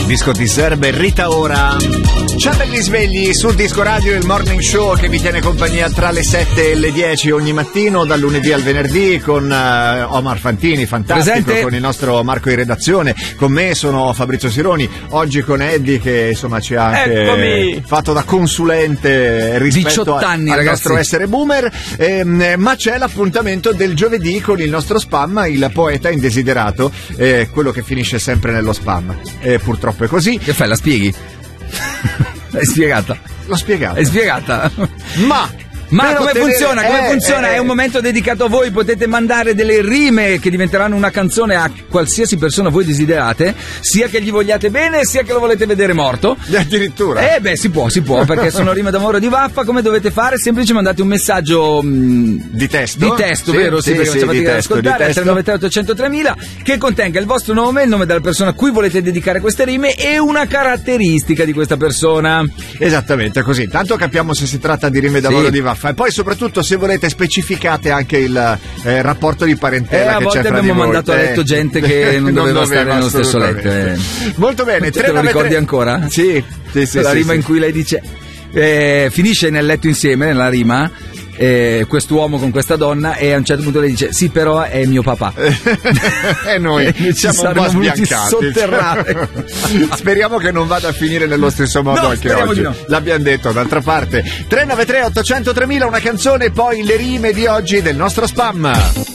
Disco di Serbe, Rita Ora. Ciao belli svegli, sul Disco Radio il morning show che vi tiene compagnia tra le 7 e le 10 ogni mattino, dal lunedì al venerdì, con Omar Fantini, fantastico, presente, con il nostro Marco in redazione, con me sono Fabrizio Sironi, oggi con Eddie che insomma ci ha anche fatto da consulente rispetto al nostro essere boomer, ma c'è l'appuntamento del giovedì con il nostro spam, il poeta indesiderato, quello che finisce sempre nello spam. Purtroppo è così. Che fai, la spieghi? L'hai spiegata? L'ho spiegata. È spiegata? Ma come funziona? È un momento dedicato a voi, potete mandare delle rime che diventeranno una canzone a qualsiasi persona voi desiderate, sia che gli vogliate bene sia che lo volete vedere morto. Addirittura? Si può, perché sono rime d'amore di vaffa. Come dovete fare? Semplice, mandate un messaggio di testo, vero? Sì, perché facciamo fatica ad ascoltare, al 393 800 3000, che contenga il vostro nome, il nome della persona a cui volete dedicare queste rime e una caratteristica di questa persona. Esattamente così, tanto capiamo se si tratta di rime d'amore di vaffa. E poi soprattutto, se volete, specificate anche il rapporto di parentela che c'è fra di voi. A volte abbiamo mandato a letto gente che non doveva stare nello stesso letto. Molto bene. Te lo ricordi ancora? Sì. La rima in cui lei dice finisce nel letto insieme, nella rima, quest'uomo con questa donna, e a un certo punto lei dice sì, però è mio papà. E noi siamo un po' sbiancati, sotterrare. Speriamo che non vada a finire nello stesso modo anche oggi. L'abbiamo detto, d'altra parte. 393 800 3000, una canzone, poi le rime di oggi del nostro spam.